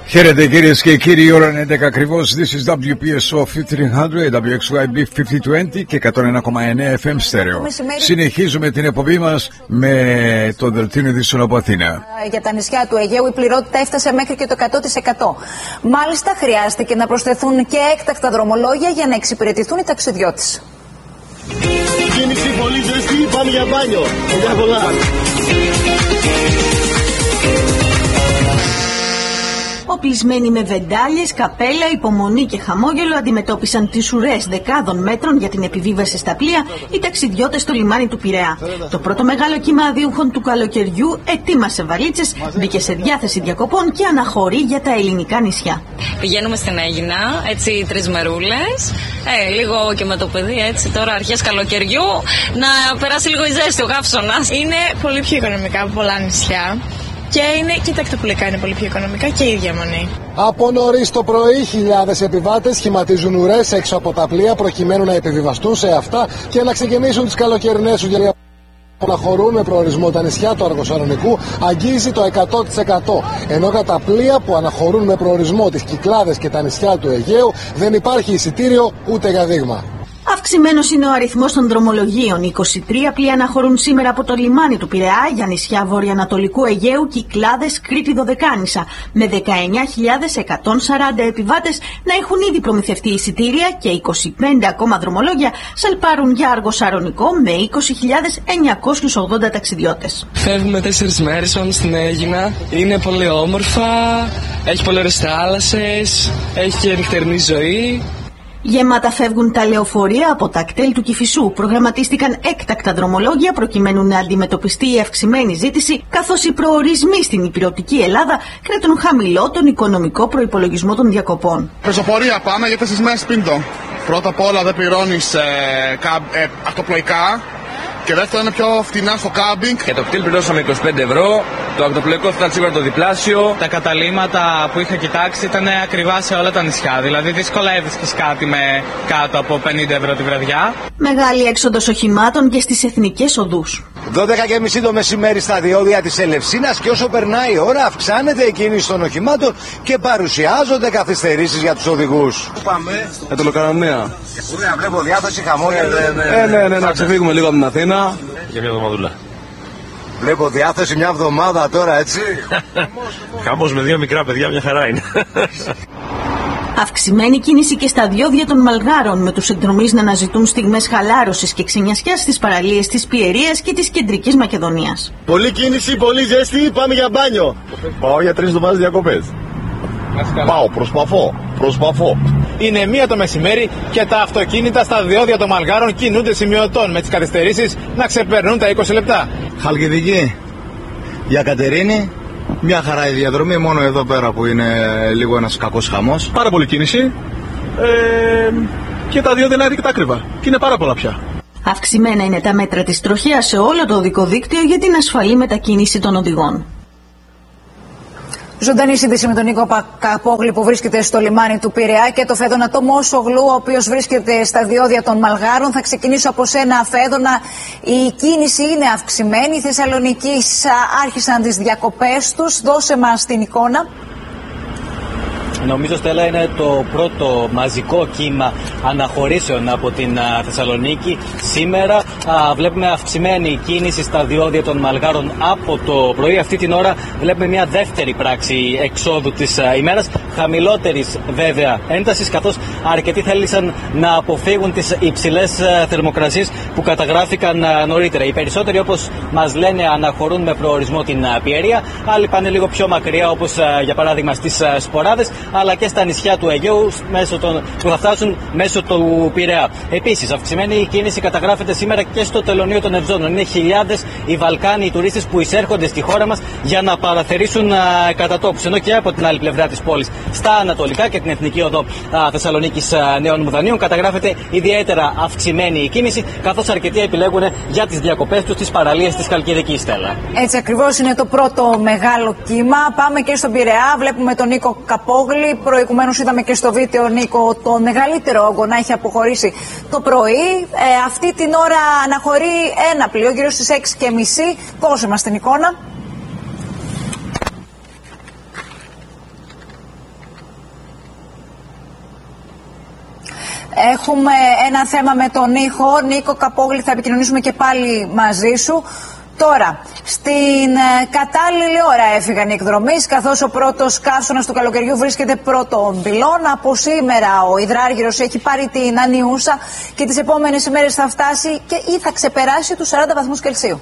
Χαίρετε κυρίες και κύριοι, η ώρα είναι 11 ακριβώς. This is WPSO 1500, WXYB 5020 και 101,9 FM στέρεο. Συνεχίζουμε την εκπομπή μας με το δελτίο ειδήσεων από Αθήνα. Για τα νησιά του Αιγαίου η πληρότητα έφτασε μέχρι και το 100%. Μάλιστα χρειάστηκε να προσθεθούν και έκτακτα δρομολόγια για να εξυπηρετηθούν οι ταξιδιώτες. Κίνηση πολύ ζεστή, πάμε για μπάνιο. Γεια πολλά. Οπλισμένοι με βεντάλιες, καπέλα, υπομονή και χαμόγελο αντιμετώπισαν τις ουρές δεκάδων μέτρων για την επιβίβαση στα πλοία οι ταξιδιώτες στο λιμάνι του Πειραιά. Το πρώτο μεγάλο κύμα αδίουχων του καλοκαιριού ετοίμασε βαλίτσες, μπήκε σε διάθεση διακοπών και αναχωρεί για τα ελληνικά νησιά. Πηγαίνουμε στην Αίγινα, έτσι 3 μερούλες, λίγο και με το παιδί, έτσι τώρα αρχές καλοκαιριού, να περάσει λίγο η ζέστη, ο καύσωνας. Είναι πολύ πιο οικονομικά από πολλά νησιά. Και είναι, κοίταξτε που είναι πολύ πιο οικονομικά και η διαμονή. Από νωρίς το πρωί, χιλιάδες επιβάτες σχηματίζουν ουρές έξω από τα πλοία προκειμένου να επιβιβαστούν σε αυτά και να ξεκινήσουν τις καλοκαιρινές ουρές. Να χωρούν με προορισμό τα νησιά του Αργοσαλονικού αγγίζει το 100%. Ενώ για τα πλοία που αναχωρούν με προορισμό τις Κυκλάδες και τα νησιά του Αιγαίου δεν υπάρχει εισιτήριο ούτε για δείγμα. Αυξημένος είναι ο αριθμός των δρομολογίων. 23 πλοία αναχωρούν σήμερα από το λιμάνι του Πειραιά για νησιά βορειοανατολικού Αιγαίου, Κυκλάδες, Κρήτη, Δωδεκάνησα, με 19.140 επιβάτες να έχουν ήδη προμηθευτεί εισιτήρια και 25 ακόμα δρομολόγια σαλπάρουν για Αργοσαρονικό με 20.980 ταξιδιώτες. Φεύγουμε 4 μέρες στην Αίγινα. Είναι πολύ όμορφα, έχει πολύ ωραίες θάλασσες, έχει και νυχτερινή ζωή. Γεμάτα φεύγουν τα λεωφορεία από τα κτέλ του Κηφισού. Προγραμματίστηκαν έκτακτα δρομολόγια προκειμένου να αντιμετωπιστεί η αυξημένη ζήτηση, καθώς οι προορισμοί στην υπηρετική Ελλάδα κρατούν χαμηλό τον οικονομικό προϋπολογισμό των διακοπών. Πεζοπορία πάμε για 4 μέρες πίντο. Πρώτα απ' όλα δεν πληρώνεις αυτοπλοϊκά. Και δεύτερον είναι πιο φτηνά στο κάμπινγκ. Για το κτήλ πληρώσαμε 25 ευρώ. Το ακτοπλοϊκό θα ήταν σίγουρα το διπλάσιο. Τα καταλύματα που είχα κοιτάξει ήταν ακριβά σε όλα τα νησιά. Δηλαδή δύσκολα έβρισκες κάτι με κάτω από 50 ευρώ τη βραδιά. Μεγάλη έξοδος οχημάτων και στις εθνικές οδούς. 12:30 το μεσημέρι στα διόδια της Ελευσίνας και όσο περνάει η ώρα αυξάνεται η κίνηση των οχημάτων και παρουσιάζονται καθυστερήσεις για τους οδηγούς. Πού πάμε? Το Λοκαρονέα. Ωραία, βλέπω διάθεση, χαμόγελο. Ναι, να ξεφύγουμε λίγο από την Αθήνα. Για μια εβδομαδούλα. Βλέπω διάθεση μια εβδομάδα τώρα, έτσι. Χαμός με 2 μικρά παιδιά, μια χαρά είναι. Αυξημένη κίνηση και στα διόδια των Μαλγάρων, με τους εκδρομείς να αναζητούν στιγμές χαλάρωσης και ξενιασιάς στις παραλίες της Πιερίας και της Κεντρικής Μακεδονίας. Πολύ κίνηση, πολύ ζέστη, πάμε για μπάνιο. Πάω για 3 εβδομάδες διακοπές. Πάω, προσπαθώ. Είναι 1 το μεσημέρι και τα αυτοκίνητα στα διόδια των Μαλγάρων κινούνται σημειωτών, με τις καθυστερήσεις να ξεπερνούν τα 20 λεπτά. Χαλκιδική, για Κατερίνη. Μια χαρά η διαδρομή, μόνο εδώ πέρα που είναι λίγο ένας κακός χαμός. Πάρα πολύ κίνηση και τα διόδια είναι αρκετά ακριβά και είναι πάρα πολλά πια. Αυξημένα είναι τα μέτρα της τροχέας σε όλο το οδικό δίκτυο για την ασφαλή μετακίνηση των οδηγών. Ζωντανή σύνδεση με τον Νίκο Καπόγλη που βρίσκεται στο λιμάνι του Πειραιά και το Φέδωνα Τομόσογλου, ο οποίος βρίσκεται στα διόδια των Μαλγάρων. Θα ξεκινήσω από σένα, Φέδωνα. Η κίνηση είναι αυξημένη. Οι Θεσσαλονικείς άρχισαν τις διακοπές τους. Δώσε μας την εικόνα. Νομίζω, Στέλλα, είναι το πρώτο μαζικό κύμα αναχωρήσεων από την Θεσσαλονίκη. Σήμερα βλέπουμε αυξημένη κίνηση στα διόδια των Μαλγάρων από το πρωί. Αυτή την ώρα βλέπουμε μια δεύτερη πράξη εξόδου της ημέρας, χαμηλότερης βέβαια έντασης, καθώς αρκετοί θέλησαν να αποφύγουν τις υψηλές θερμοκρασίες που καταγράφηκαν νωρίτερα. Οι περισσότεροι, όπως μας λένε, αναχωρούν με προορισμό την Πιερία. Άλλοι πάνε λίγο πιο μακριά, όπως για παράδειγμα στις Σποράδες, αλλά και στα νησιά του Αιγαίου που θα φτάσουν μέσω του Πειραιά. Επίσης, αυξημένη κίνηση καταγράφεται σήμερα και στο τελωνείο των Ευζώνων. Είναι χιλιάδες οι Βαλκάνοι, οι τουρίστες που εισέρχονται στη χώρα μας για να παραθερήσουν κατά τόπους. Ενώ και από την άλλη πλευρά της πόλης, στα ανατολικά και την εθνική οδό Θεσσαλονίκης Νέων Μουδανίων, καταγράφεται ιδιαίτερα αυξημένη η κίνηση, καθώς αρκετοί επιλέγουν για τις διακοπές τους τις παραλίες της Χαλκιδικής, Στέλλα. Έτσι ακριβώς είναι το πρώτο μεγάλο κύμα. Πάμε και στον Πειραιά. Βλέπουμε τον Νίκο Καπόγλη. Προηγουμένως είδαμε και στο βίντεο, Νίκο, το μεγαλύτερο όγκο να έχει αποχωρήσει το πρωί. Αυτή την ώρα αναχωρεί ένα πλοίο, γύρω στις 6:30. Δώσε μας την εικόνα. Έχουμε ένα θέμα με τον ήχο. Νίκο Καπόγλη, θα επικοινωνήσουμε και πάλι μαζί σου. Τώρα, στην κατάλληλη ώρα έφυγαν οι εκδρομείς, καθώς ο πρώτος καύσωνας του καλοκαιριού βρίσκεται πρώτον πυλών. Από σήμερα ο υδράργυρος έχει πάρει την ανιούσα και τις επόμενες ημέρες θα φτάσει και ή θα ξεπεράσει τους 40 βαθμούς Κελσίου.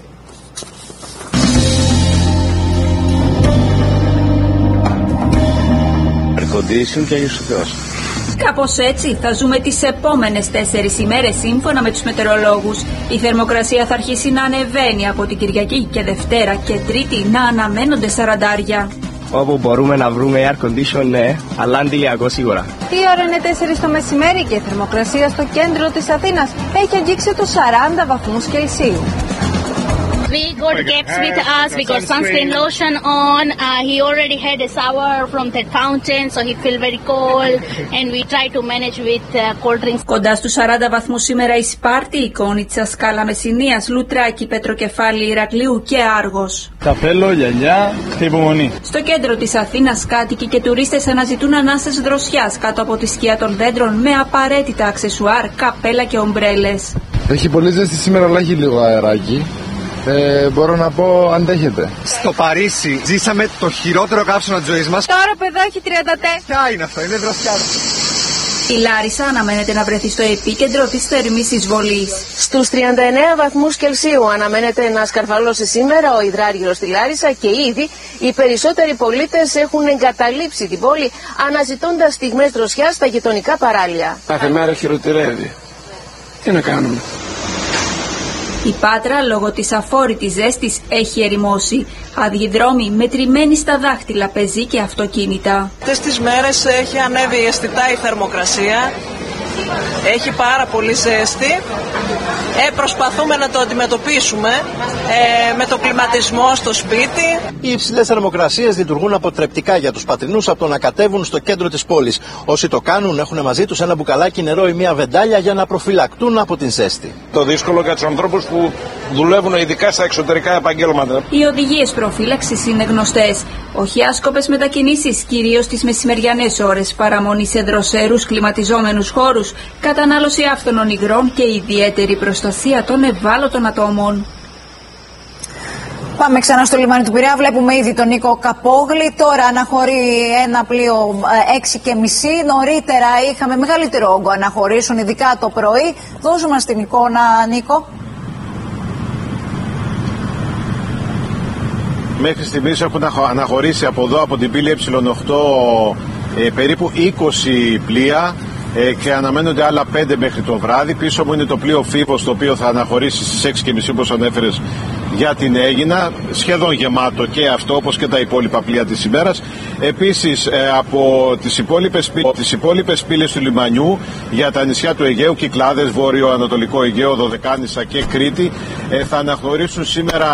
Air condition και Άγιος ο Θεός. Κάπως έτσι θα ζούμε τις επόμενες 4 ημέρες σύμφωνα με τους μετεωρολόγους. Η θερμοκρασία θα αρχίσει να ανεβαίνει από την Κυριακή και Δευτέρα και Τρίτη να αναμένονται 40. Όπου μπορούμε να βρούμε air condition, ναι, αλλά αντιλιακό σίγουρα. Η ώρα είναι 4 το μεσημέρι και η θερμοκρασία στο κέντρο της Αθήνας έχει αγγίξει τους 40 βαθμούς Κελσίου. We got gifts with us, we got sunscreen lotion on, he already had a shower from the fountain, so he feel very cold, and we try to manage with cold drinks. Κοντά στους 40 βαθμούς σήμερα η Σπάρτη, η Κόνιτσα, Σκάλα Μεσσηνίας, Λουτράκη, Πετροκεφάλι, Ηρακλείου και Άργος. Καπέλο, γυαλιά και υπομονή. Στο κέντρο της Αθήνας κάτοικοι και τουρίστες αναζητούν ανάσες δροσιάς κάτω από τη σκιά των δέντρων με απαραίτητα αξεσουάρ, καπέλα και ομπρέλες. Έχει πολύ ζέστη σήμερα, αλλά έχει λίγο αεράκι. Μπορώ να πω, αντέχετε. Στο Παρίσι ζήσαμε το χειρότερο καύσωνα της ζωής μας. Τώρα παιδό έχει 34. Ποια είναι αυτό, είναι δροσιά. Η Λάρισα αναμένεται να βρεθεί στο επίκεντρο της θερμής εισβολής. Στους 39 βαθμούς Κελσίου αναμένεται να σκαρφαλώσει σήμερα ο υδράργυρος στη Λάρισα και ήδη οι περισσότεροι πολίτες έχουν εγκαταλείψει την πόλη αναζητώντας στιγμές δροσιάς στα γειτονικά παράλια. Κάθε μέρα χειροτερεύει. Τι να κάνουμε. Η Πάτρα, λόγω της αφόρητης ζέστης, έχει ερημώσει. Άδειοι δρόμοι, μετρημένοι στα δάχτυλα, πεζοί και αυτοκίνητα. Αυτές τις μέρες έχει ανέβει αισθητά η θερμοκρασία. Έχει πάρα πολύ ζέστη. Προσπαθούμε να το αντιμετωπίσουμε με το κλιματισμό στο σπίτι. Οι υψηλές θερμοκρασίες λειτουργούν αποτρεπτικά για τους πατρινούς από το να κατέβουν στο κέντρο της πόλης. Όσοι το κάνουν έχουν μαζί τους ένα μπουκαλάκι νερό ή μια βεντάλια για να προφυλακτούν από την ζέστη. Το δύσκολο για τους ανθρώπους που δουλεύουν ειδικά στα εξωτερικά επαγγέλματα. Οι οδηγίες προφύλαξης είναι γνωστές. Όχι άσκοπες μετακινήσεις, κυρίως τις μεσημεριανές ώρες, παραμονή σε δροσερούς κλιματιζόμενους χώρους, κατανάλωση άφθονων υγρών και ιδιαίτερη προστασία των ευάλωτων ατόμων. Πάμε ξανά στο λιμάνι του Πειραιά. Βλέπουμε ήδη τον Νίκο Καπόγλη. Τώρα αναχωρεί ένα πλοίο 6:30. Νωρίτερα είχαμε μεγαλύτερο όγκο αναχωρήσεων, ειδικά το πρωί. Δώσου μας την εικόνα, Νίκο. Μέχρι στιγμής έχουν αναχωρήσει από εδώ, από την πύλη Ε8, περίπου 20 πλοία και αναμένονται άλλα 5 μέχρι το βράδυ. Πίσω μου είναι το πλοίο Φίβος, το οποίο θα αναχωρήσει στις 6:30 όπως ανέφερες για την Αίγινα, σχεδόν γεμάτο και αυτό, όπως και τα υπόλοιπα πλοία της ημέρας. Επίσης από τις υπόλοιπες πύλες του λιμανιού για τα νησιά του Αιγαίου, Κυκλάδες, Βόρειο-Ανατολικό Αιγαίο, Δωδεκάνησα και Κρήτη, θα αναχωρήσουν σήμερα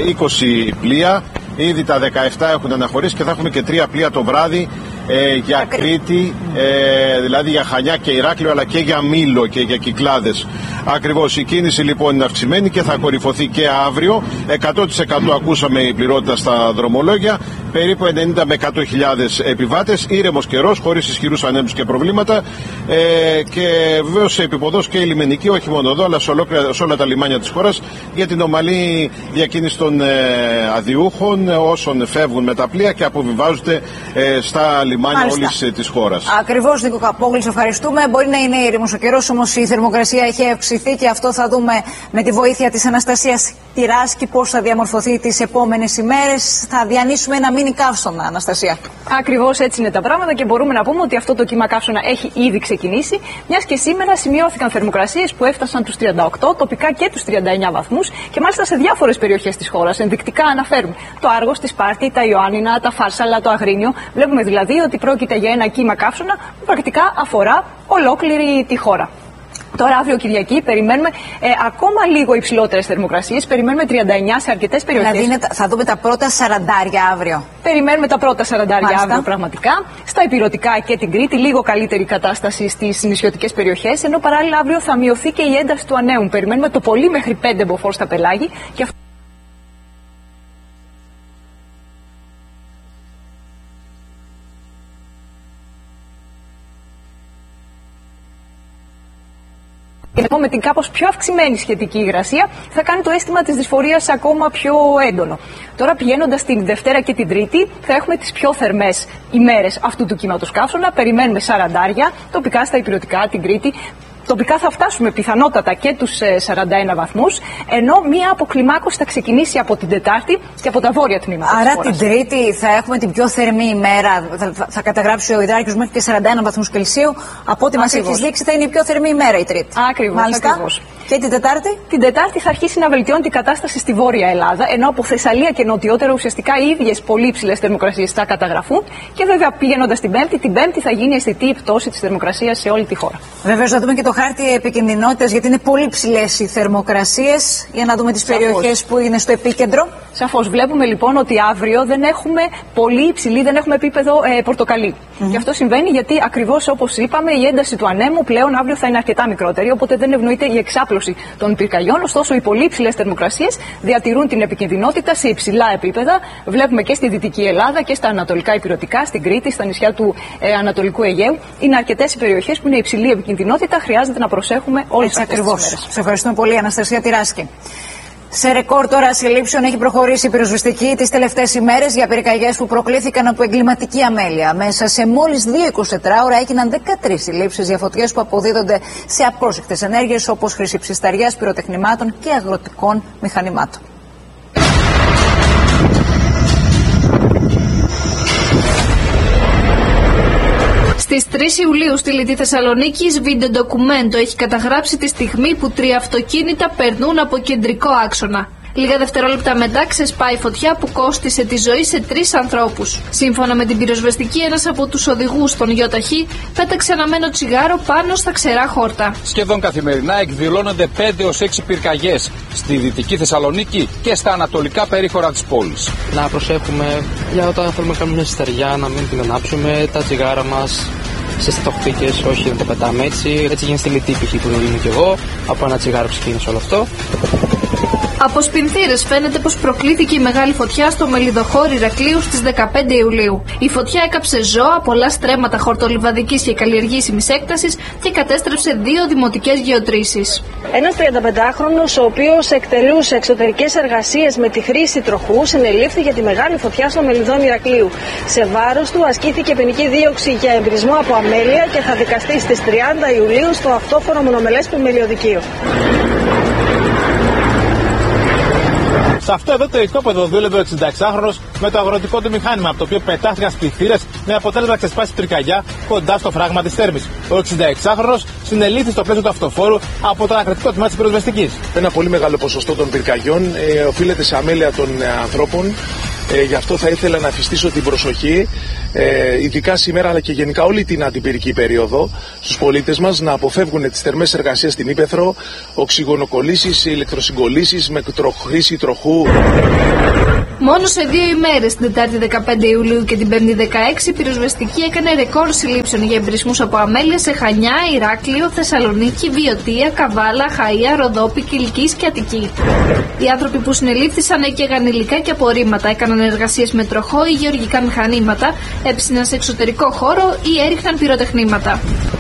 20 πλοία. Ήδη τα 17 έχουν αναχωρήσει και θα έχουμε και 3 πλοία το βράδυ για Κρήτη, δηλαδή για Χανιά και Ηράκλειο, αλλά και για Μήλο και για Κυκλάδες. Ακριβώς, η κίνηση λοιπόν είναι αυξημένη και θα κορυφωθεί και αύριο. 100% ακούσαμε η πληρότητα στα δρομολόγια, περίπου 90 με 100.000 επιβάτες, ήρεμος καιρός, χωρίς ισχυρούς ανέμους και προβλήματα, και βεβαίως σε επιποδός και η λιμενική, όχι μόνο εδώ αλλά σε όλα τα λιμάνια της χώρας, για την ομαλή διακίνηση των αδειούχων όσων φεύγουν με τα πλοία και αποβιβάζονται στα λιμάνια όλης της χώρας. Ακριβώς, Νίκο Καπόγλη, σε ευχαριστούμε. Μπορεί να είναι ήρεμος ο καιρός, όμως η θερμοκρασία έχει αυξηθεί και αυτό θα δούμε με τη βοήθεια της Αναστασίας Τυράσκη πώς θα διαμορφωθεί τις επόμενες ημέρες. Θα διανύσουμε ένα μίνι καύσωνα, Αναστασία. Ακριβώς έτσι είναι τα πράγματα και μπορούμε να πούμε ότι αυτό το κύμα καύσωνα έχει ήδη ξεκινήσει, μιας και σήμερα σημειώθηκαν θερμοκρασίες που έφτασαν τους 38, τοπικά και τους 39 βαθμούς και μάλιστα σε διάφορες περιοχές της χώρας. Ενδεικτικά αναφέρουμε το Άργος, τη Σπάρτη, τα Ιωάννινα, τα Φάρσαλα, το Αγρίνιο. Βλέπουμε δηλαδή ότι πρόκειται για ένα κύμα καύσωνα που πρακτικά αφορά ολόκληρη τη χώρα. Τώρα, αύριο Κυριακή, περιμένουμε ακόμα λίγο υψηλότερες θερμοκρασίες. Περιμένουμε 39 σε αρκετές περιοχές. Δηλαδή, θα δούμε τα πρώτα 40 αύριο. Περιμένουμε τα πρώτα 40 αύριο, πραγματικά. Στα Ηπειρωτικά και την Κρήτη, λίγο καλύτερη κατάσταση στις νησιωτικές περιοχές. Ενώ παράλληλα, αύριο θα μειωθεί και η ένταση του ανέμου. Περιμένουμε το πολύ μέχρι 5 μποφόρ στα πελάγη. Και Και με την κάπως πιο αυξημένη σχετική υγρασία θα κάνει το αίσθημα της δυσφορίας ακόμα πιο έντονο. Τώρα πηγαίνοντας την Δευτέρα και την Τρίτη θα έχουμε τις πιο θερμές ημέρες αυτού του κύματος καύσωνα. Περιμένουμε 40, τοπικά στα ηπειρωτικά, την Κρήτη. Τοπικά θα φτάσουμε πιθανότατα και τους 41 βαθμούς, ενώ μία αποκλιμάκωση θα ξεκινήσει από την Τετάρτη και από τα βόρεια τμήματα. Άρα την Τρίτη θα έχουμε την πιο θερμή ημέρα, θα καταγράψει ο Ιδράκης μέχρι και 41 βαθμούς Κελσίου. Από ό,τι μας έχει δείξει θα είναι η πιο θερμή ημέρα η Τρίτη. Ακριβώς. Και την Τετάρτη? Την Τετάρτη θα αρχίσει να βελτιώνει την κατάσταση στη Βόρεια Ελλάδα, ενώ από Θεσσαλία και νοτιότερα ουσιαστικά οι ίδιες πολύ υψηλές θερμοκρασίες θα καταγραφούν. Και βέβαια πηγαίνοντας την Πέμπτη θα γίνει αισθητή η πτώση της θερμοκρασίας σε όλη τη χώρα. Βεβαίως θα δούμε και το χάρτη επικινδυνότητας, γιατί είναι πολύ ψηλές οι θερμοκρασίες. Για να δούμε τις περιοχές που είναι στο επίκεντρο. Σαφώς. Βλέπουμε λοιπόν ότι αύριο δεν έχουμε πολύ υψηλή, δεν έχουμε επίπεδο πορτοκαλί. Και αυτό συμβαίνει γιατί ακριβώς όπως είπαμε, η ένταση του ανέμου πλέον αύριο θα είναι αρκετά μικρότερη, οπότε δεν ευνοείται η εξάπλωση των πυρκαγιών. Ωστόσο, οι πολύ υψηλές θερμοκρασίες διατηρούν την επικινδυνότητα σε υψηλά επίπεδα. Βλέπουμε και στη Δυτική Ελλάδα και στα ανατολικά ηπειρωτικά, στην Κρήτη, στα νησιά του Ανατολικού Αιγαίου. Είναι αρκετές οι περιοχές που είναι υψηλή επικινδυνότητα. Χρειάζεται να προσέχουμε όλες αυτές τις μέρες. Σε ευχαριστούμε πολύ, Αναστασία Τυράσκη. Σε ρεκόρ τώρα συλλήψεων έχει προχωρήσει η πυροσβεστική τις τελευταίες ημέρες για πυρκαγιές που προκλήθηκαν από εγκληματική αμέλεια. Μέσα σε μόλις 2-24 ώρα έγιναν 13 συλλήψεις για φωτιές που αποδίδονται σε απρόσεκτες ενέργειες όπως χρήση ψισταριάς, πυροτεχνημάτων και αγροτικών μηχανημάτων. Στις 3 Ιουλίου στη Λιτή Θεσσαλονίκης, βίντεο ντοκουμέντο έχει καταγράψει τη στιγμή που 3 αυτοκίνητα περνούν από κεντρικό άξονα. Λίγα δευτερόλεπτα μετά ξεσπάει φωτιά που κόστισε τη ζωή σε 3 ανθρώπους. Σύμφωνα με την πυροσβεστική, ένας από τους οδηγούς των ΙΟΤΑΧΗ πέταξε αναμένο τσιγάρο πάνω στα ξερά χόρτα. Σχεδόν καθημερινά εκδηλώνονται 5 ως 6 πυρκαγιές στη Δυτική Θεσσαλονίκη και στα ανατολικά περίχωρα της πόλης. Να προσέχουμε για όταν θέλουμε να κάνουμε μια στεριά, να μην την ανάψουμε, τα τσιγάρα μας σε στοχτήκες, όχι να τα πετάμε έτσι. Έτσι γίνεται στη Λιτή π.χ. που είμαι και εγώ, από ένα τσιγάρο ξεκίνησε όλο αυτό. Από σπινθήρες φαίνεται πως προκλήθηκε η μεγάλη φωτιά στο μελιδοχώρι Ηρακλείου στις 15 Ιουλίου. Η φωτιά έκαψε ζώα, πολλά στρέμματα χορτολιβαδικής και καλλιεργήσιμης έκτασης και κατέστρεψε 2 δημοτικές γεωτρήσεις. Ένας 35χρονος, ο οποίος εκτελούσε εξωτερικές εργασίες με τη χρήση τροχού, συνελήφθη για τη μεγάλη φωτιά στο μελιδόν Ηρακλείου. Σε βάρος του ασκήθηκε ποινική δίωξη για εμπρισμό από αμέλεια και θα δικαστεί στις 30 Ιουλίου στο αυτόφορο μονομελές πλημμυριωδικείο. Σε αυτό εδώ το οικόπεδο δούλευε ο 66χρονος με το αγροτικό του μηχάνημα, από το οποίο πετάχτηκαν σπιθύρες με αποτέλεσμα να ξεσπάσει πυρκαγιά κοντά στο φράγμα της Θέρμης. Ο 66χρονος συνελήφθη στο πλαίσιο του αυτοφόρου από το ανακριτικό τμήμα της πυροσβεστικής. Ένα πολύ μεγάλο ποσοστό των πυρκαγιών οφείλεται σε αμέλεια των ανθρώπων. Γι' αυτό θα ήθελα να αφιστήσω την προσοχή, ειδικά σήμερα αλλά και γενικά όλη την αντιπυρική περίοδο, στους πολίτες μας να αποφεύγουν τις θερμές εργασίες στην ύπαιθρο, οξυγονοκολλήσεις, ηλεκτροσυγκολλήσεις με χρήση τροχού. Μόνο σε 2 ημέρες, την Τετάρτη 15 Ιουλίου και την Πέμπτη 16, η πυροσβεστική έκανε ρεκόρ συλλήψεων για εμπρισμούς από αμέλεια σε Χανιά, Ηράκλειο, Θεσσαλονίκη, Βιωτία, Καβάλα, Χαΐα, Ροδόπη, Κιλκής και Αττική. Οι άνθρωποι που συνελήφθησαν έκαιγαν υλικά και απορρίμματα, έκαναν εργασίες με τροχό ή γεωργικά μηχανήματα, έψιναν σε εξωτερικό χώρο ή έριχναν πυροτεχνήματα.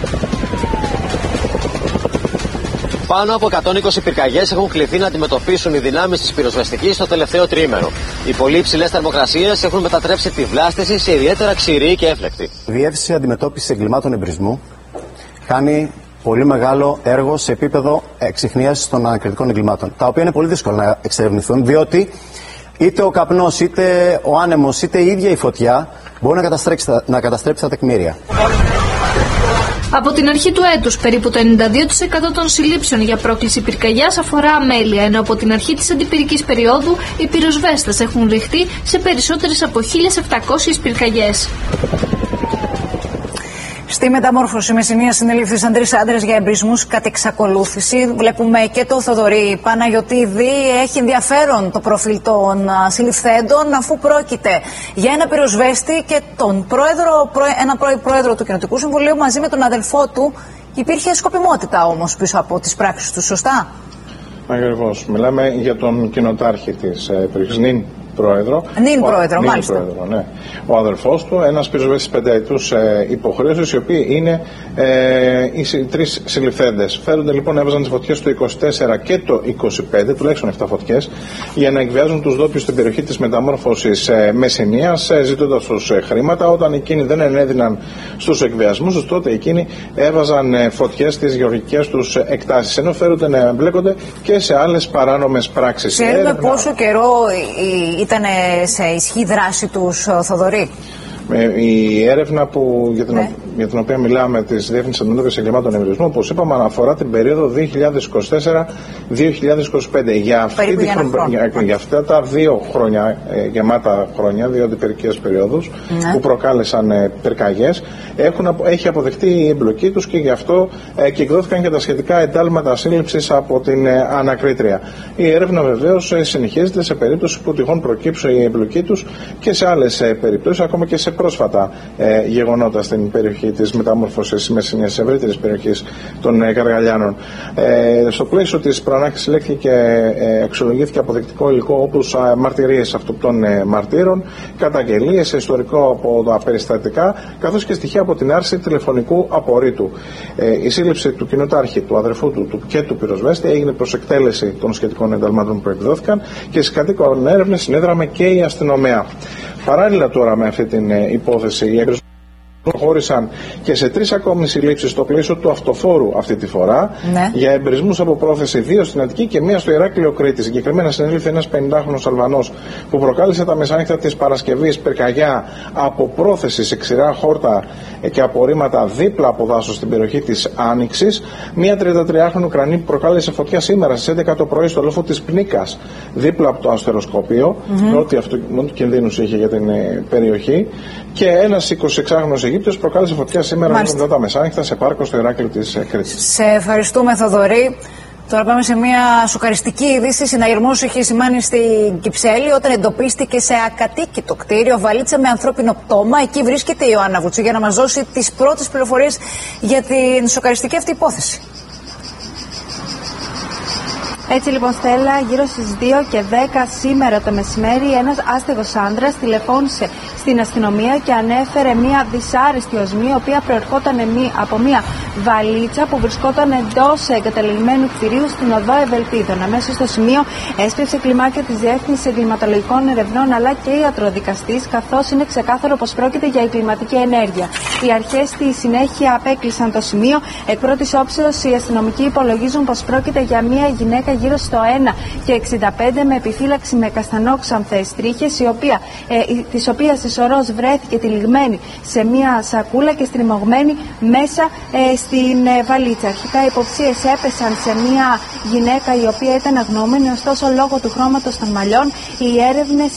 Πάνω από 120 πυρκαγιές έχουν κληθεί να αντιμετωπίσουν οι δυνάμεις της πυροσβεστικής στο τελευταίο τρίμηνο. Οι πολύ υψηλές θερμοκρασίες έχουν μετατρέψει τη βλάστηση σε ιδιαίτερα ξηρή και έφλεκτη. Η Διεύθυνση Αντιμετώπισης Εγκλημάτων Εμπρισμού κάνει πολύ μεγάλο έργο σε επίπεδο εξιχνίασης των ανακριτικών εγκλημάτων, τα οποία είναι πολύ δύσκολο να εξερευνηθούν, διότι είτε ο καπνός, είτε ο άνεμος, είτε η ίδια η φωτιά μπορεί να καταστρέψει τα τεκμήρια. Από την αρχή του έτους, περίπου το 92% των συλλήψεων για πρόκληση πυρκαγιάς αφορά αμέλεια, ενώ από την αρχή της αντιπυρικής περίοδου οι πυροσβέστες έχουν ρηχτεί σε περισσότερες από 1.700 πυρκαγιές. Στη μεταμόρφωση Μεσσηνίας συνελήφθησαν 3 άντρες για εμπρισμούς κατ' εξακολούθηση. Βλέπουμε και το Θοδωρή Παναγιωτίδη. Έχει ενδιαφέρον το προφίλ των συλληφθέντων, αφού πρόκειται για ένα πυροσβέστη και τον ένα πρόεδρο του Κοινοτικού Συμβουλίου μαζί με τον αδελφό του. Υπήρχε σκοπιμότητα όμως πίσω από τις πράξεις του, σωστά? Ακριβώς. Μιλάμε για τον κοινοτάρχη της περιοχής Νίν. πρόεδρο. Νυν πρόεδρο, μάλιστα. Πρόεδρο, ναι. Ο αδελφός του, ένας πυροσβέστης πενταετούς υποχρέωσης, οι οποίοι είναι οι τρεις συλληφθέντες. Φέρονται λοιπόν, έβαζαν τις φωτιές το 24 και το 25, τουλάχιστον 7 φωτιές, για να εκβιάζουν τους ντόπιους στην περιοχή της μεταμόρφωσης Μεσσηνίας, ζητώντας τους χρήματα. Όταν εκείνοι δεν ενέδυναν στους εκβιασμούς τους, τότε εκείνοι έβαζαν φωτιές στις γεωργικές τους εκτάσεις, ενώ φέρονται να εμπλέκονται και σε άλλες παράνομες πράξεις. Ξέρουμε πόσο καιρό ήταν σε ισχύ δράση τους, Θοδωρή? Η έρευνα για την οποία μιλάμε της Διεύθυνσης Αντιμετώπισης Εγκλημάτων Εμπειρισμού, όπως είπαμε, αναφορά την περίοδο 2024-2025. Για αυτά τα 2 χρόνια, γεμάτα χρόνια, 2 αντιπυρικές περιόδους, που προκάλεσαν πυρκαγιές, έχει αποδεχτεί η εμπλοκή τους και γι' αυτό και εκδόθηκαν και τα σχετικά εντάλματα σύλληψης από την ανακρίτρια. Η έρευνα βεβαίως συνεχίζεται σε περίπτωση που τυχόν προκύψει η εμπλοκή τους και σε άλλες περιπτώσεις, ακόμα και σε πρόσφατα γεγονότα στην περιοχή της μεταμόρφωσης Μεσσηνίας, της ευρύτερης περιοχής των Καργαλιάνων. Στο πλαίσιο της προανάκρισης λέχθηκε και αξιολογήθηκε αποδεικτικό υλικό, όπως μαρτυρίες αυτοπτών μαρτύρων, καταγγελίες, ιστορικό από τα περιστατικά, καθώς και στοιχεία από την άρση τηλεφωνικού απορρίτου. Η σύλληψη του κοινοτάρχη, του αδερφού του και του πυροσβέστη έγινε προς εκτέλεση των σχετικών ενταλμάτων που εκδόθηκαν και στις κατοίκων έρευνες συνέδραμε και η αστυνομία. Παράλληλα τώρα με αυτή την υπόθεση, οι έγκριτες προχώρησαν και σε 3 ακόμη συλλήψεις στο πλαίσιο του αυτοφόρου αυτή τη φορά, για εμπρισμούς από πρόθεση, 2 στην Αττική και 1 στο Ηράκλειο Κρήτης. Συγκεκριμένα συνελήφθη ένας 50χρονος Αλβανός που προκάλεσε τα μεσάνυχτα της Παρασκευής πυρκαγιά από πρόθεση σε ξηρά χόρτα και απορρίμματα δίπλα από δάσος στην περιοχή της Άνοιξης. Μία 33χρονη Ουκρανή που προκάλεσε φωτιά σήμερα στις 11 το πρωί στο λόφο της Πνίκας, δίπλα από το αστεροσκοπείο, ό,τι κινδύνους είχε για την περιοχή. Και ένας 26χρονος Αιγύπτιος προκάλεσε φωτιά σήμερα μετά τα μεσάνυχτα σε πάρκο στο Ηράκλειο της Κρήτης. Σε ευχαριστούμε, Θοδωρή. Τώρα πάμε σε μια σοκαριστική είδηση. Συναγερμός έχει σημάνει στην Κυψέλη όταν εντοπίστηκε σε ακατοίκητο κτίριο βαλίτσα με ανθρώπινο πτώμα. Εκεί βρίσκεται η Ιωάννα Βουτσού για να μας δώσει τις πρώτες πληροφορίες για την σοκαριστική αυτή υπόθεση. Έτσι λοιπόν, Στέλλα, γύρω στις 2:10 σήμερα το μεσημέρι ένας άστεγος άντρας τηλεφώνησε στην αστυνομία και ανέφερε μια δυσάρεστη οσμή, η οποία προερχόταν από μια βαλίτσα που βρισκόταν εντός εγκαταλειμμένου κτηρίου στην οδό Ευελπίδων. Αμέσως στο σημείο έσπευσε κλιμάκιο της Διεύθυνσης Εγκληματολογικών Ερευνών αλλά και ιατροδικαστής, καθώς είναι ξεκάθαρο πως πρόκειται για εγκληματική ενέργεια. Οι αρχές στη συνέχεια απέκλεισαν το σημείο. Εκ πρώτης όψεως, οι αστυνομικοί υπολογίζουν πως πρόκειται για μια γυναίκα γύρω στο 1,65 με επιφύλαξη με καστανόξανθες τρίχες, της οποίας η σωρός βρέθηκε τυλιγμένη σε μια σακούλα και στριμωγμένη μέσα στην βαλίτσα. Αρχικά οι υποψίες έπεσαν σε μια γυναίκα η οποία ήταν αγνοούμενη, ωστόσο λόγω του χρώματος των μαλλιών οι έρευνες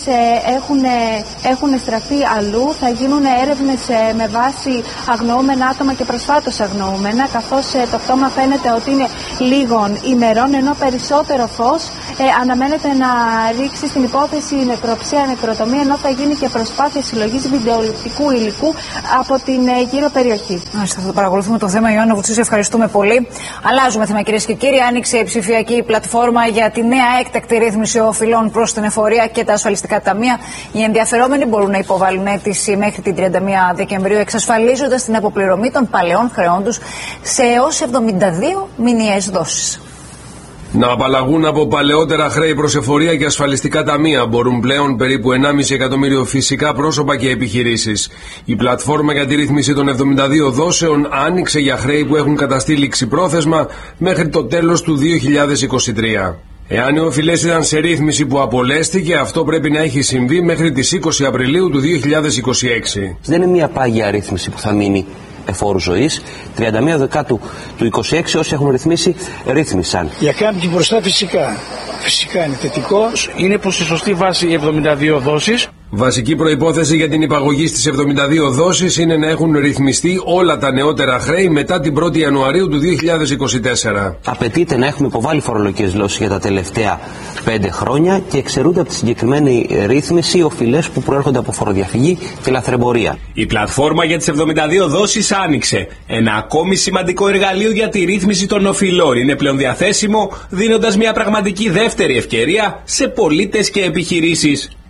έχουν στραφεί αλλού. Θα γίνουν έρευνες με βάση αγνοούμενα άτομα και προσφάτως αγνοούμενα, καθώς το πτώμα φαίνεται ότι είναι λίγων ημερών, ενώ περισσότερο φως αναμένεται να ρίξει στην υπόθεση νεκροψία, νεκροτομία, ενώ θα γίνει και προσπάθεια συλλογής βιντεοληπτικού υλικού από την γύρω περιοχή. Θα το παρακολουθούμε το θέμα, Ιωάννα Βουτσού, ευχαριστούμε πολύ. Αλλάζουμε θέμα, κυρίες και κύριοι. Άνοιξε η ψηφιακή πλατφόρμα για τη νέα έκτακτη ρύθμιση οφειλών προς την εφορία και τα ασφαλιστικά ταμεία. Οι ενδιαφερόμενοι μπορούν να υποβάλουν αίτηση μέχρι την 31 Δεκεμβρίου, εξασφαλίζοντας την αποπληρωμή των παλαιών χρεών τους σε έως 72 μηνιαίες δόσεις. Να απαλλαγούν από παλαιότερα χρέη προς εφορία και ασφαλιστικά ταμεία μπορούν πλέον περίπου 1,5 εκατομμύριο φυσικά πρόσωπα και επιχειρήσεις. Η πλατφόρμα για τη ρύθμιση των 72 δόσεων άνοιξε για χρέη που έχουν καταστεί ληξιπρόθεσμα μέχρι το τέλος του 2023. Εάν οι οφειλές ήταν σε ρύθμιση που απολέστηκε, αυτό πρέπει να έχει συμβεί μέχρι τις 20 Απριλίου του 2026. Δεν είναι μια πάγια ρύθμιση που θα μείνει εφόρου ζωής. 31 Δεκάτου του 2026 όσοι έχουν ρυθμίσει, ρύθμισαν. Για κάποιοι μπροστά φυσικά είναι θετικό. Είναι προς τη σωστή βάση 72 δόσεις. Βασική προϋπόθεση για την υπαγωγή στις 72 δόσεις είναι να έχουν ρυθμιστεί όλα τα νεότερα χρέη μετά την 1η Ιανουαρίου του 2024. Απαιτείται να έχουμε υποβάλει φορολογικές δηλώσεις για τα τελευταία 5 χρόνια και εξαιρούνται από τη συγκεκριμένη ρύθμιση οφειλές που προέρχονται από φοροδιαφυγή και λαθρεμπορία. Η πλατφόρμα για τις 72 δόσεις άνοιξε. Ένα ακόμη σημαντικό εργαλείο για τη ρύθμιση των οφειλών είναι πλέον διαθέσιμο, δίνοντας μια πραγματική δεύτερη ευκαιρία σε πολίτες και επιχειρήσεις.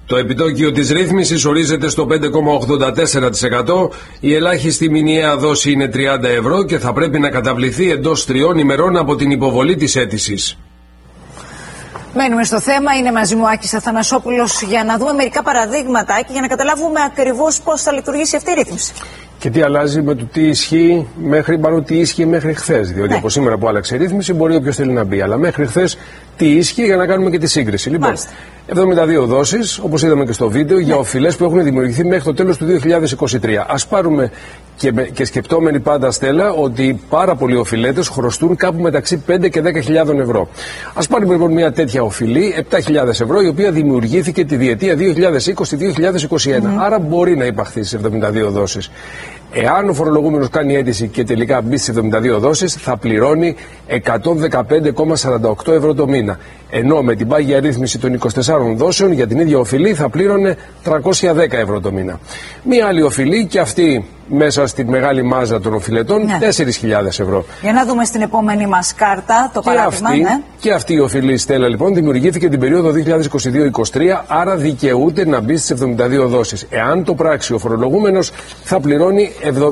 Το επιτόκιο της ρύθμισης ορίζεται στο 5,84%, η ελάχιστη μηνιαία δόση είναι 30 ευρώ και θα πρέπει να καταβληθεί εντός 3 ημερών από την υποβολή της αίτησης. Μένουμε στο θέμα, είναι μαζί μου ο Άκης Αθανασόπουλος για να δούμε μερικά παραδείγματα και για να καταλάβουμε ακριβώς πώς θα λειτουργήσει αυτή η ρύθμιση. Και τι αλλάζει με το τι ισχύει τι ίσχυε μέχρι χθες. Διότι από σήμερα που άλλαξε η ρύθμιση μπορεί όποιος θέλει να μπει. Αλλά μέχρι χθες τι ίσχυε για να κάνουμε και τη σύγκριση. Λοιπόν, 72 δόσεις, όπως είδαμε και στο βίντεο, για οφειλές που έχουν δημιουργηθεί μέχρι το τέλος του 2023. Ας πάρουμε και σκεπτόμενοι πάντα, Στέλλα, ότι πάρα πολλοί οφειλέτες χρωστούν κάπου μεταξύ 5 και 10.000 ευρώ. Ας πάρουμε λοιπόν μια τέτοια οφειλή, 7.000 ευρώ, η οποία δημιουργήθηκε τη διετία 2020-2021. Άρα μπορεί να υπαχθεί στις 72 δόσεις. Εάν ο φορολογούμενος κάνει αίτηση και τελικά μπει στις 72 δόσεις, θα πληρώνει 115,48 ευρώ το μήνα. Ενώ με την πάγια ρύθμιση των 24 δόσεων για την ίδια οφειλή θα πλήρωνε 310 ευρώ το μήνα. Μία άλλη οφειλή και αυτή μέσα στη μεγάλη μάζα των οφειλετών 4.000 ευρώ. Για να δούμε στην επόμενη μας κάρτα το παράδειγμα. Και αυτή η οφειλή, Στέλλα, λοιπόν, δημιουργήθηκε την περίοδο 2022-2023, άρα δικαιούται να μπει στις 72 δόσεις. Εάν το πράξει ο φορολογούμενος θα πληρώνει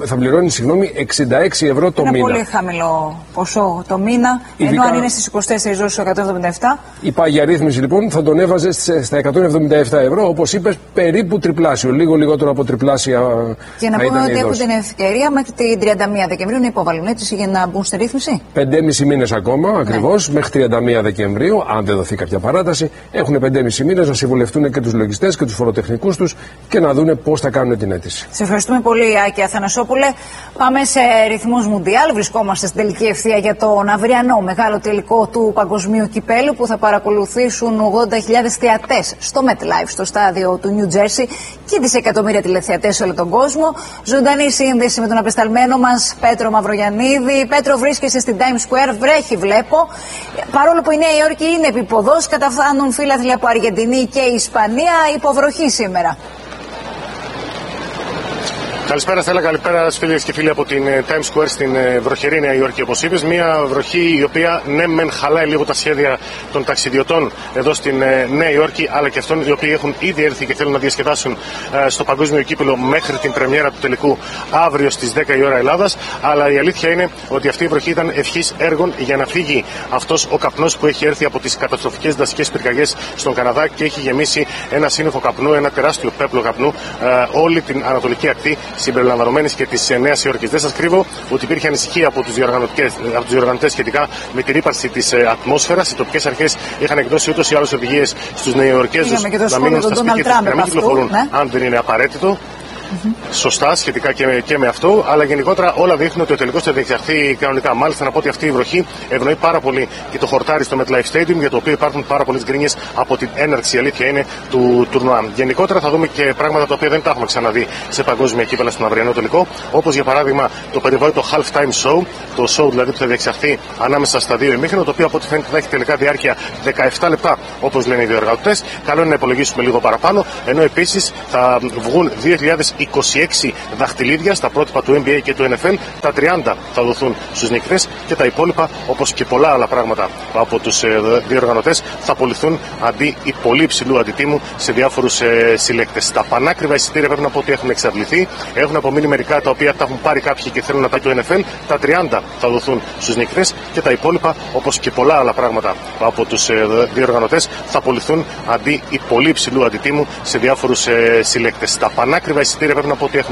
66 ευρώ το μήνα. Είναι πολύ χαμηλό ποσό το μήνα, ενώ αν είναι στις 24 δόσεις 177. Η πάγια ρύθμιση λοιπόν θα τον έβαζε στα 177 ευρώ, όπως είπες, περίπου τριπλάσιο, λίγο λιγότερο από τριπλάσια. Και να πούμε ότι έχουν την ευκαιρία μέχρι την 31 Δεκεμβρίου να υποβάλουν αίτηση για να μπουν στη ρύθμιση. 5,5 μήνες ακόμα ακριβώς, μέχρι 31 Δεκεμβρίου, αν δεν δοθεί κάποια παράταση. Έχουν 5,5 μήνες να συμβουλευτούν και τους λογιστές και τους φοροτεχνικούς τους και να δούνε πώς θα κάνουν την αίτηση. Σε ευχαριστούμε πολύ, Άκη Αθανασόπουλε. Πάμε σε ρυθμούς Μουντιάλ. Βρισκόμαστε στην τελική ευθεία για τον αυριανό μεγάλο τελικό του Παγκοσμίου Κυπέλου που θα παρακολουθήσουν 80.000 θεατές στο MetLife, στο στάδιο του New Jersey, και δισεκατομμύρια τηλεθεατές σε όλο τον κόσμο. Ζωντανή σύνδεση με τον απεσταλμένο μας Πέτρο Μαυρογιαννίδη. Πέτρο, βρίσκεσαι στην Times Square, βρέχει βλέπω. Παρόλο που η Νέα Υόρκη είναι επιποδός, καταφθάνουν φίλαθλοι από Αργεντινή και Ισπανία, υποβροχή σήμερα. Καλησπέρα, Στέλλα. Καλησπέρα, φίλες και φίλοι από την Times Square στην βροχερή Νέα Υόρκη, όπως είπες. Μια βροχή η οποία ναι, μεν χαλάει λίγο τα σχέδια των ταξιδιωτών εδώ στην Νέα Υόρκη, αλλά και αυτών οι οποίοι έχουν ήδη έρθει και θέλουν να διασκεδάσουν στο Παγκόσμιο Κύπελλο μέχρι την πρεμιέρα του τελικού αύριο στις 10 η ώρα Ελλάδας. Αλλά η αλήθεια είναι ότι αυτή η βροχή ήταν ευχής έργων για να φύγει αυτός ο καπνός που έχει έρθει από τις καταστροφικές δασικές πυρκαγιές στον Καναδά και έχει γεμίσει ένα σύννεφο καπνού, ένα τεράστιο πέπλο καπνού, όλη την ανατολική ακτή, συμπεριλαμβανομένης και της Νέας Υόρκης. Δεν σας κρύβω ότι υπήρχε ανησυχία από τους διοργανωτές σχετικά με την ύπαρξη της ατμόσφαιρας. Οι τοπικές αρχές είχαν εκδώσει ούτως ή άλλως οδηγίες στους Νεοϊορκέζους να μείνουν στα σπίτια τους και να μην κυκλοφορούν αν δεν είναι απαραίτητο. Σωστά, σχετικά και με αυτό, αλλά γενικότερα όλα δείχνουν ότι ο τελικός θα διεξαχθεί κανονικά. Μάλιστα, να πω ότι αυτή η βροχή ευνοεί πάρα πολύ και το χορτάρι στο MetLife Stadium, για το οποίο υπάρχουν πάρα πολλές γκρίνιες από την έναρξη, η αλήθεια είναι, του τουρνουά. Γενικότερα θα δούμε και πράγματα τα οποία δεν τα έχουμε ξαναδεί σε παγκόσμια κύπελλα στον αυριανό τελικό, όπως για παράδειγμα το περιβόητο halftime show, το show δηλαδή που θα διεξαχθεί ανάμεσα στα δύο ημίχρονα, το οποίο από ό,τι φαίνεται θα έχει τελικά διάρκεια 17 λεπτά, όπως λένε οι διοργανωτές. Καλό είναι να υπολογίσουμε λίγο παραπάνω, ενώ επίσης θα βγουν 2.026 δαχτυλίδια στα πρότυπα του NBA και του NFL. Τα 30 θα δοθούν στους νικητές και τα υπόλοιπα, όπως και πολλά άλλα πράγματα από τους διοργανωτές, θα απολυθούν αντί πολύ υψηλού αντιτίμου σε διάφορους συλλέκτες. Τα πανάκριβα εισιτήρια πρέπει να πω ότι έχουν εξαντληθεί. Έχουν απομείνει μερικά τα οποία τα έχουν πάρει κάποιοι και θέλουν να τα του NFL. Τα 30 θα δοθούν στους νικητές και τα υπόλοιπα, όπως και πολλά άλλα πράγματα από τους διοργανωτές, θα απολυθούν αντί πολύ υψηλού αντιτίμου σε διάφορους συλλέκτες. Τα πανάκριβα εισιτήρια πρέπει να πω ότι έχουν